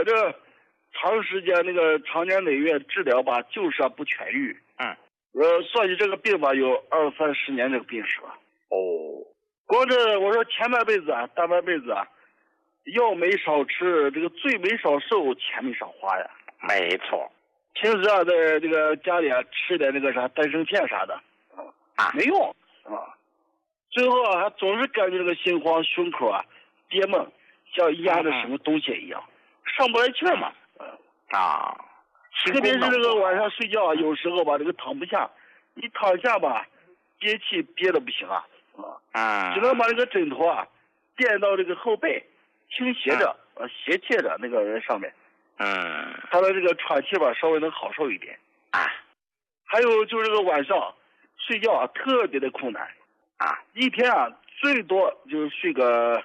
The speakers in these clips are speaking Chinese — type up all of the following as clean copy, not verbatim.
正长时间长年累月治疗吧，就是不痊愈。算起这个病吧，有20-30年这个病史了。光这我说前半辈子啊，大半辈子啊，药没少吃，这个罪没少受，钱没少花呀。 没错。 平时啊，在这个家里啊吃点丹参片啥的，没用啊。最后啊，还总是感觉这个心慌，胸口啊憋闷，像压着什么东西一样，上不来气儿嘛。特别是这个晚上睡觉，有时候吧，这个躺不下，一躺下吧，憋气憋得不行只能把这个枕头啊垫到这个后背，倾斜着，斜切着那个人上面，他的这个喘气吧稍微能好受一点。还有就是这个晚上睡觉啊特别的困难一天啊最多就是睡个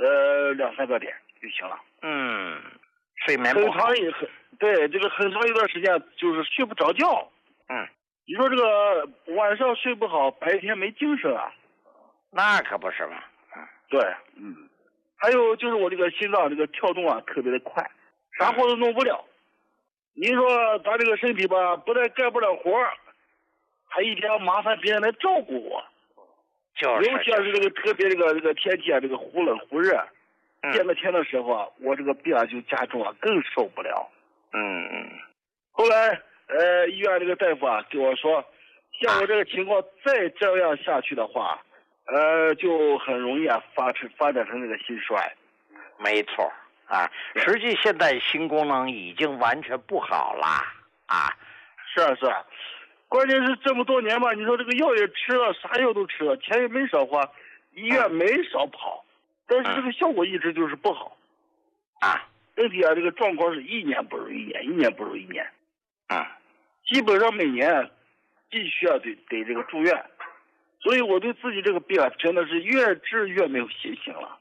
2-3个点就行了。 睡眠不好。 对，这个很长一段时间就是睡不着觉。你说这个晚上睡不好，白天没精神啊。 那可不是嘛。 对，还有就是我这个心脏这个跳动啊特别的快，啥活都弄不了。您说咱这个身体吧，不但干不了活，还一天要麻烦别人来照顾我。尤其是这个特别这个天气啊，这个忽冷忽热，变了天的时候啊，我这个病啊就加重了，更受不了。后来医院这个大夫啊跟我说，像我这个情况再这样下去的话，就很容易啊发展成这个心衰。 没错实际现在心功能已经完全不好了是啊，关键是这么多年吧，你说这个药也吃了，啥药都吃了，钱也没少花，医院没少跑，但是这个效果一直就是不好身体啊这个状况是一年不如一年，一年不如一年基本上每年必须要得这个住院，所以我对自己这个病啊真的是越治越没有信心了。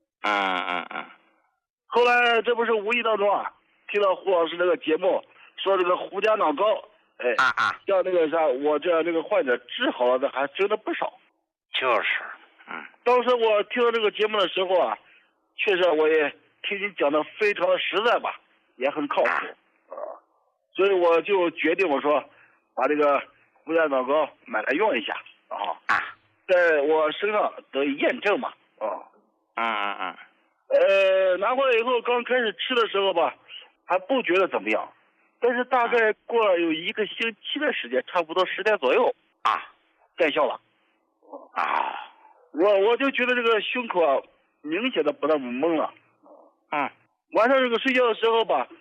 后来这不是无意当中啊听到胡老师那个节目说这个胡家脑膏，像我这样这个患者治好了的还真的不少。当时我听到这个节目的时候啊，确实我也听你讲的非常的实在吧，也很靠谱所以我就决定我说把这个胡家脑膏买来用一下在我身上得以验证嘛拿回来以后刚开始吃的时候吧还不觉得怎么样，但是大概过了有1个星期的时间，差不多10天左右见效了我就觉得这个胸口啊明显的不那么闷了晚上这个睡觉的时候吧